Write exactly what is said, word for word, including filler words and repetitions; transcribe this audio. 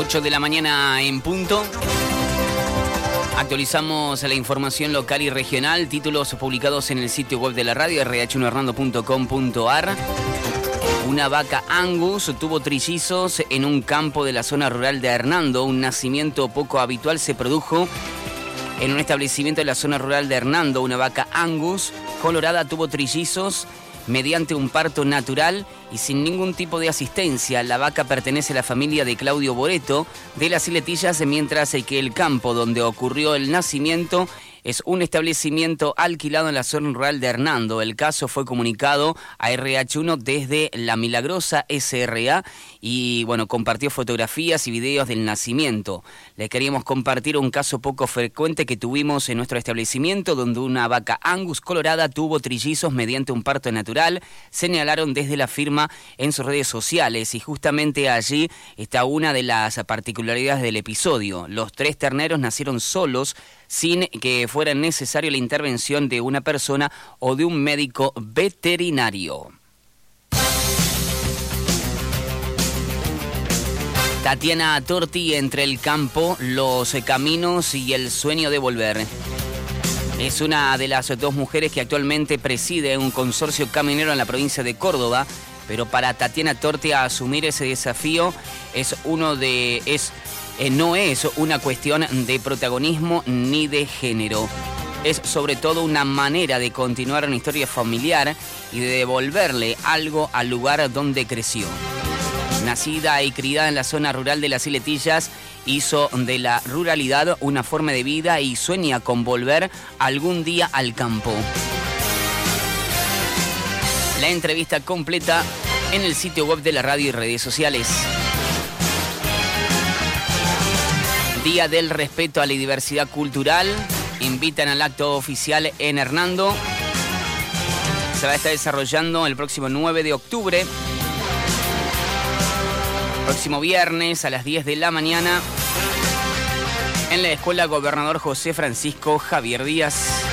ocho de la mañana en punto. Actualizamos la información local y regional, títulos publicados en el sitio web de la radio, erre hache uno hernando punto com punto a erre. Una vaca Angus tuvo trillizos en un campo de la zona rural de Hernando. Un nacimiento poco habitual se produjo en un establecimiento de la zona rural de Hernando. Una vaca Angus colorada tuvo trillizos mediante un parto natural y sin ningún tipo de asistencia. La vaca pertenece a la familia de Claudio Boreto de Las Iletillas, mientras que el campo donde ocurrió el nacimiento es un establecimiento alquilado en la zona rural de Hernando. El caso fue comunicado a erre hache uno desde La Milagrosa ese erre a y bueno, compartió fotografías y videos del nacimiento. Les queríamos compartir un caso poco frecuente que tuvimos en nuestro establecimiento, donde una vaca Angus colorada tuvo trillizos mediante un parto natural, señalaron desde la firma en sus redes sociales, y justamente allí está una de las particularidades del episodio. Los tres terneros nacieron solos, sin que fuera necesaria la intervención de una persona o de un médico veterinario. Tatiana Torti, entre el campo, los caminos y el sueño de volver. Es una de las dos mujeres que actualmente preside un consorcio caminero en la provincia de Córdoba, pero para Tatiana Torti asumir ese desafío es uno de... es Eh, no es una cuestión de protagonismo ni de género. Es sobre todo una manera de continuar una historia familiar y de devolverle algo al lugar donde creció. Nacida y criada en la zona rural de Las Iletillas, hizo de la ruralidad una forma de vida y sueña con volver algún día al campo. La entrevista completa en el sitio web de la radio y redes sociales. Día del respeto a la diversidad cultural. Invitan al acto oficial en Hernando. Se va a estar desarrollando el próximo nueve de octubre. Próximo viernes a las diez de la mañana. En la Escuela Gobernador José Francisco Javier Díaz.